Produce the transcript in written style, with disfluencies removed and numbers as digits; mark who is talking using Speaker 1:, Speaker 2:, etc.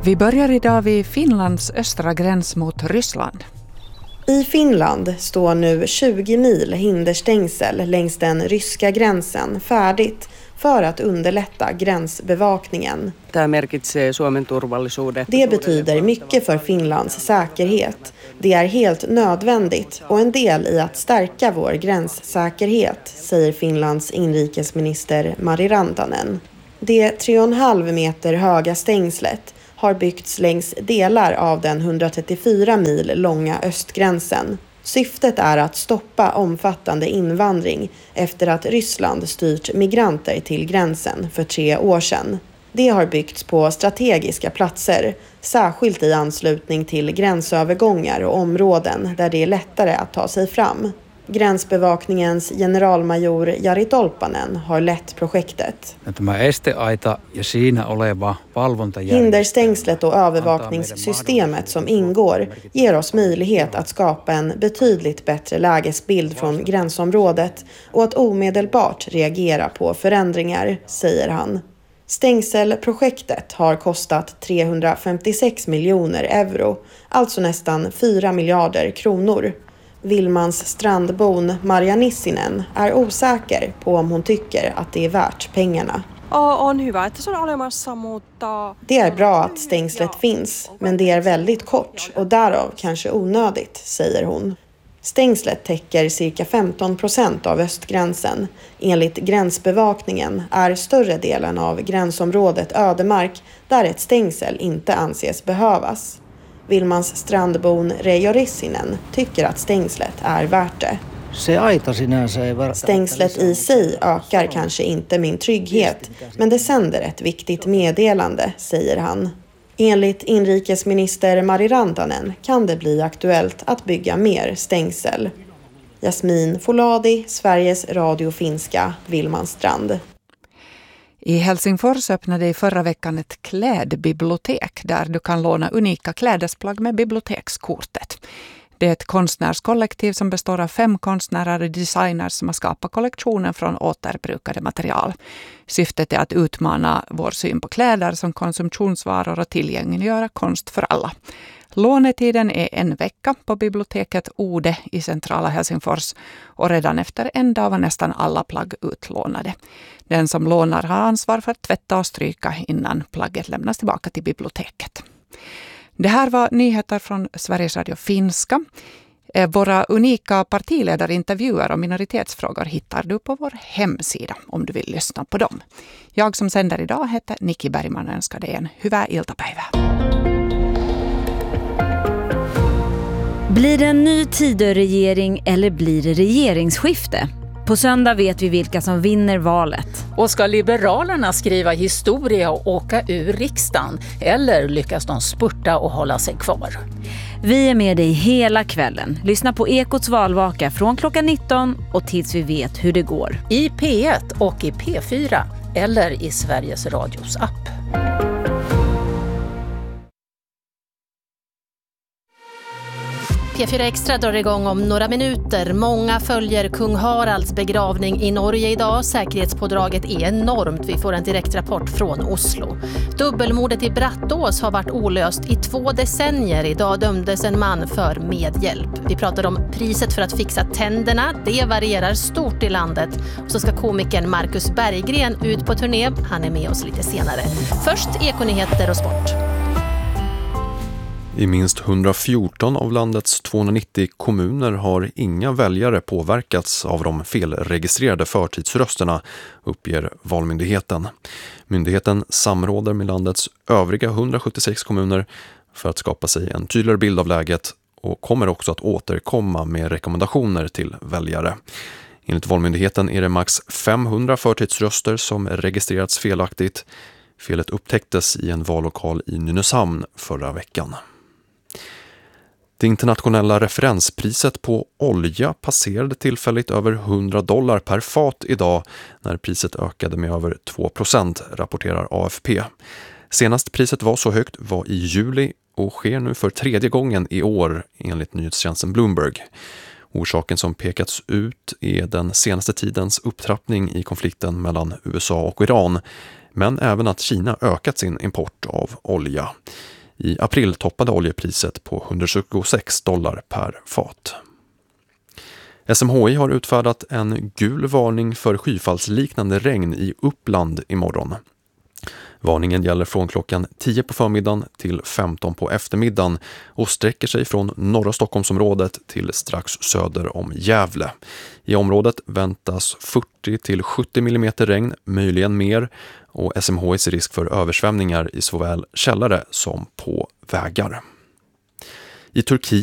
Speaker 1: Vi börjar idag vid Finlands östra gräns mot Ryssland.
Speaker 2: I Finland står nu 20 mil hinderstängsel längs den ryska gränsen färdigt för att underlätta gränsbevakningen. Det betyder mycket för Finlands säkerhet. Det är helt nödvändigt och en del i att stärka vår gränssäkerhet, säger Finlands inrikesminister Mari Rantanen. Det 3,5 meter höga stängslet har byggts längs delar av den 134 mil långa östgränsen. Syftet är att stoppa omfattande invandring efter att Ryssland styrt migranter till gränsen för 3 år sedan. Det har byggts på strategiska platser, särskilt i anslutning till gränsövergångar och områden där det är lättare att ta sig fram. Gränsbevakningens generalmajor Jari Tolppanen har lett projektet. Hinderstängslet och övervakningssystemet som ingår ger oss möjlighet att skapa en betydligt bättre lägesbild från gränsområdet och att omedelbart reagera på förändringar, säger han. Stängselprojektet har kostat 356 miljoner euro, alltså nästan 4 miljarder kronor. Vilmans strandbon Marja Nissinen är osäker på om hon tycker att det är värt pengarna. Det är bra att stängslet finns, men det är väldigt kort och därav kanske onödigt, säger hon. Stängslet täcker cirka 15% av östgränsen. Enligt gränsbevakningen är större delen av gränsområdet ödemark där ett stängsel inte anses behövas. Vilmans strandbon Reijo Rissinen tycker att stängslet är värt det. Stängslet i sig ökar kanske inte min trygghet, men det sänder ett viktigt meddelande, säger han. Enligt inrikesminister Mari Rantanen kan det bli aktuellt att bygga mer stängsel. Jasmin Foladi, Sveriges Radio Finska, Vilmanstrand.
Speaker 1: I Helsingfors öppnade i förra veckan ett klädbibliotek där du kan låna unika klädesplagg med bibliotekskortet. Det är ett konstnärskollektiv som består av 5 konstnärer och designers som har skapat kollektionen från återbrukade material. Syftet är att utmana vår syn på kläder som konsumtionsvaror och tillgängliggöra konst för alla. Lånetiden är 1 vecka på biblioteket Ode i centrala Helsingfors och redan efter en dag var nästan alla plagg utlånade. Den som lånar har ansvar för att tvätta och stryka innan plagget lämnas tillbaka till biblioteket. Det här var nyheter från Sveriges Radio Finska. Våra unika partiledarintervjuer och minoritetsfrågor hittar du på vår hemsida om du vill lyssna på dem. Jag som sänder idag heter Nikki Bergman och önskar dig en hyvää iltapäivää.
Speaker 3: Blir det en ny Tidöregering eller blir det regeringsskifte? På söndag vet vi vilka som vinner valet.
Speaker 4: Och ska Liberalerna skriva historia och åka ur riksdagen? Eller lyckas de spurta och hålla sig kvar?
Speaker 3: Vi är med dig hela kvällen. Lyssna på Ekots valvaka från klockan 19 och tills vi vet hur det går.
Speaker 4: I P1 och i P4 eller i Sveriges Radios app. P4 Extra drar igång om några minuter. Många följer kung Haralds begravning i Norge idag. Säkerhetspådraget är enormt. Vi får en direktrapport från Oslo. Dubbelmordet i Brattås har varit olöst i 2 decennier. Idag dömdes en man för medhjälp. Vi pratar om priset för att fixa tänderna. Det varierar stort i landet. Och så ska komikern Marcus Berggren ut på turné. Han är med oss lite senare. Först ekonyheter och sport.
Speaker 5: I minst 114 av landets 290 kommuner har inga väljare påverkats av de felregistrerade förtidsrösterna, uppger Valmyndigheten. Myndigheten samråder med landets övriga 176 kommuner för att skapa sig en tydligare bild av läget och kommer också att återkomma med rekommendationer till väljare. Enligt Valmyndigheten är det max 500 förtidsröster som registrerats felaktigt. Felet upptäcktes i en vallokal i Nynäshamn förra veckan. Det internationella referenspriset på olja passerade tillfälligt över $100 per fat idag när priset ökade med över 2%, rapporterar AFP. Senast priset var så högt var i juli och sker nu för 3:e gången i år enligt nyhetstjänsten Bloomberg. Orsaken som pekats ut är den senaste tidens upptrappning i konflikten mellan USA och Iran. men även att Kina ökat sin import av olja. I april toppade oljepriset på $126 per fat. SMHI har utfärdat en gul varning för skyfallsliknande regn i Uppland imorgon. Varningen gäller från klockan 10 på förmiddagen till 15 på eftermiddagen och sträcker sig från norra Stockholmsområdet till strax söder om Gävle. I området väntas 40 till 70 mm regn, möjligen mer, och SMHI:s risk för översvämningar i såväl källare som på vägar. I Turkiet